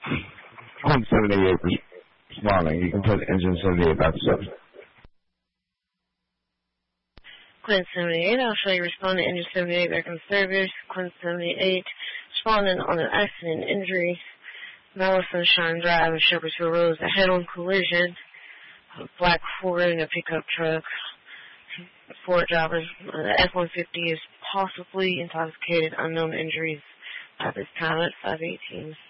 Quinn 78 responding. You can put engine 78 back to service. Quinn 78, I'll show you responding engine 78 back in service. Quinn 78, responding on an accident injury. Malice Sunshine Drive and Shepherd's Hill Road, a head-on collision. A black Ford and a pickup truck. Ford driver, the F-150 is possibly intoxicated. Unknown injuries at this time at 518.